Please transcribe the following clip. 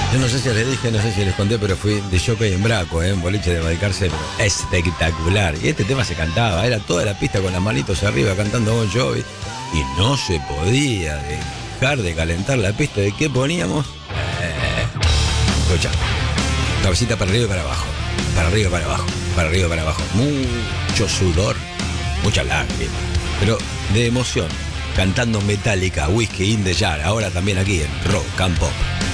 Yo no sé si les dije, no sé si les conté, pero fui de jockey en Braco, un boliche de Balcarce, pero espectacular. Y este tema se cantaba, era toda la pista con las manitos arriba cantando Bon Jovi. Y no se podía dejar de calentar la pista. ¿De qué poníamos? Escucha, cabecita para arriba y para abajo, para arriba y para abajo, para arriba y para abajo. Mucho sudor, mucha lágrima, pero de emoción. Cantando Metallica, Whiskey in the Jar, ahora también aquí en Rock and Pop.